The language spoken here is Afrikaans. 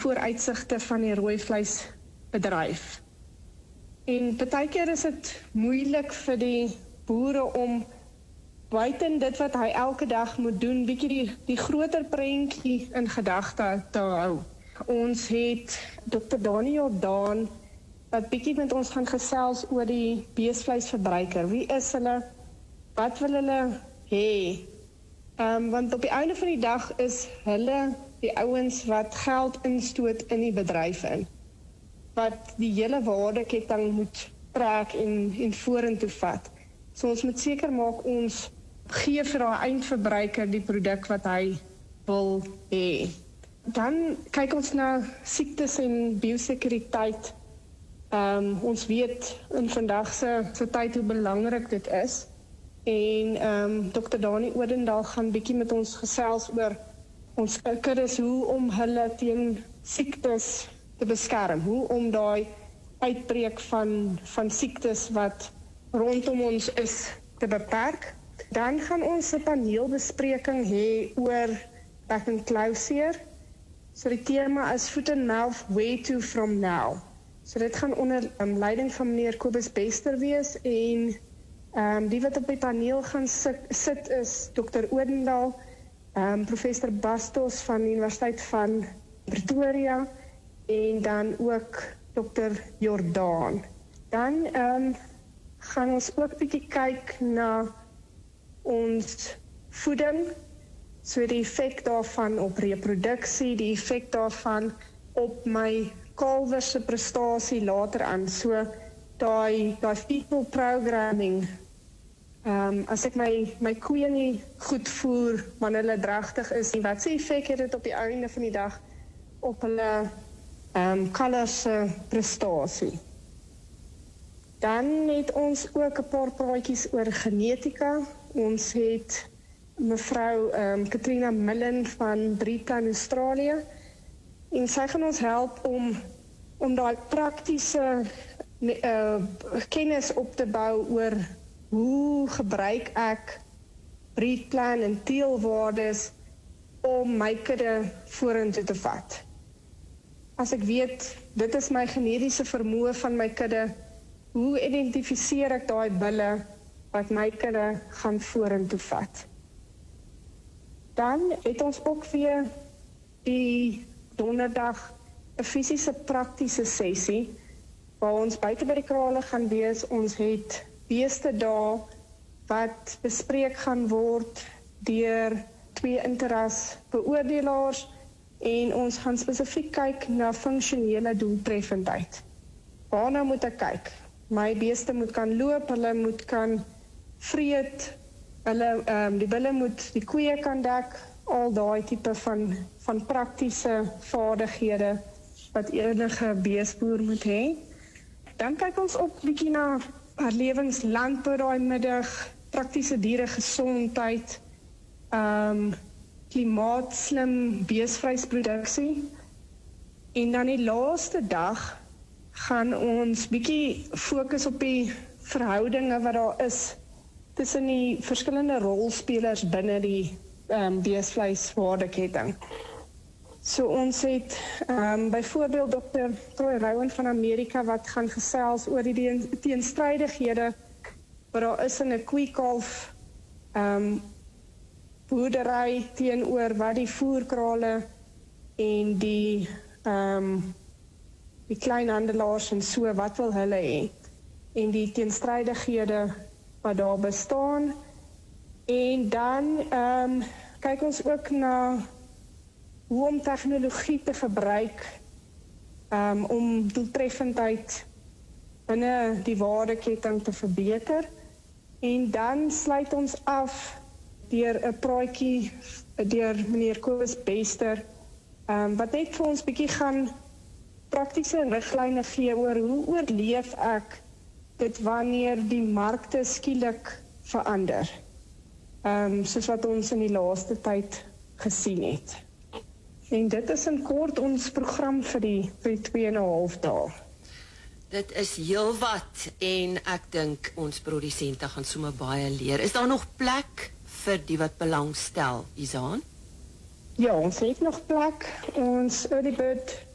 vooruitsigte van die rooivleisbedryf. En partykeer is dit moeilik vir die boere om buiten dit wat hy elke dag moet doen, bietjie die groter prentjie in gedagte te hou. Ons het Dr. Dani Jordaan wat bietjie met ons gaan gesels oor die beesvleisverbruiker. Wie is hulle? Wat wil hulle hê? Want op die einde van die dag is hulle die ouens wat geld instoot in die bedryf in. Wat die hele waardeketting moet trek en vorentoe vat. So ons moet seker maak ons gee vir daai eindverbruiker die produk wat hy wil hê. Dan kyk ons na siektes en biosekuriteit. Ons weet in vandag se tyd hoe belangrik dit is. En Dr. Dani Odendaal gaan bietjie met ons gesels oor ons kuddes, hoe om hulle teen siektes te beskerm, hoe om daai uitbreek van siektes wat rondom ons is te beperk. Dan gaan ons 'n paneelbespreking hê oor back and closure. So die tema is Foot and Mouth, Where to from now. So dit gaan onder leiding van meneer Kobus Bester wees en die wat op die paneel gaan sit is Dr. Odendaal, professor Bastos van die Universiteit van Pretoria en dan ook Dr. Jordaan. Dan gaan ons ook bietjie kyk na ons voeding, so die effek daarvan op reproduksie, die effek daarvan op my kalwer se prestasie later aan, so daai fetal programming. As ek my koeie nie goed voer, wanneer hulle dragtig is, wat se effek het dit op die einde van die dag op hulle kalwer se prestasie? Dan het ons ook 'n paar praatjies oor genetika. Ons het mevrou Katrina Millen van Breedplan Australië en sy gaan ons help om daai praktiese kennis op te bou oor hoe gebruik ek breedplan en teelwaardes om my kudde vorentoe te vat. As ek weet, dit is my genetiese vermoë van my kudde, hoe identifiseer ek daai bulle wat my kudde gaan vorentoe vat? Dan het ons ook weer die donderdag 'n fisiese praktiese sessie waar ons buite by die krale gaan wees. Ons het beeste daar wat bespreek gaan word deur 2 interras beoordelaars en ons gaan spesifiek kyk na funksionele doeltreffendheid. Waarna moet ek kyk? My beeste moet kan loop, hulle moet kan vreet, die bulle moet die koeie kan dek, al daai tipe van praktiese vaardighede wat enige beesboer moet hê. Dan kyk ons ook bietjie na herlewingslandbou daai middag, praktiese dieregesondheid, klimaatslim beesvleisproduksie. En dan die laaste dag gaan ons bietjie fokus op die verhoudinge wat daar is tussen die verskillende rolspelers binne die beesvleiswaardeketting. So ons het byvoorbeeld Dr. Troy Rowan van Amerika wat gaan gesels oor die teenstrydighede wat daar is in 'n koeikalf boerdery teenoor wat die voerkrale en die kleinhandelaars en so, wat wil hulle hê? En die teenstrydighede wat daar bestaan. En dan kyk ons ook na hoe om tegnologie te gebruik om doeltreffendheid binne die waardeketting te verbeter. En dan sluit ons af deur 'n praatjie deur meneer Kobus Bester wat net vir ons bietjie gaan praktiese riglyne gee oor hoe oorleef ek dit wanneer die markte skielik verander. Soos wat ons in die laaste tyd gesien het. En dit is in kort ons program vir die 2,5 dae. Dit is heel wat en ek dink ons produsente gaan sommer baie leer. Is daar nog plek vir die wat belangstel, Izaan? Ja, ons het nog plek. Ons early bird